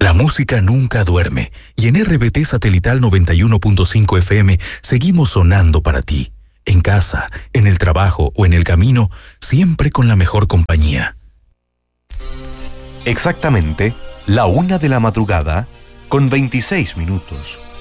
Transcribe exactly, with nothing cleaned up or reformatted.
La música nunca duerme y en R B T Satelital noventa y uno punto cinco F M seguimos sonando para ti. En casa, en el trabajo o en el camino, siempre con la mejor compañía. Exactamente la una de la madrugada con veintiséis minutos.